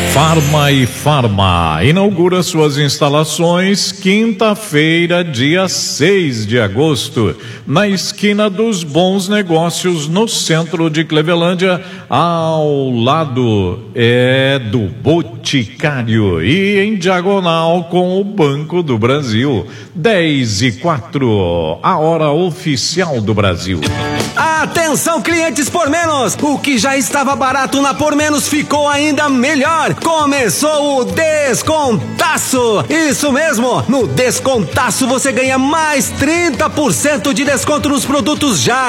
Farma e Farma inaugura suas instalações quinta-feira, dia 6 de agosto, na esquina dos Bons Negócios, no centro de Clevelândia, ao lado do Boticário e em diagonal com o Banco do Brasil. 10:04, a hora oficial do Brasil. Atenção, clientes por menos! O que já estava barato na Por Menos ficou ainda melhor! Começou o Descontaço! Isso mesmo! No Descontaço você ganha mais 30% de desconto nos produtos já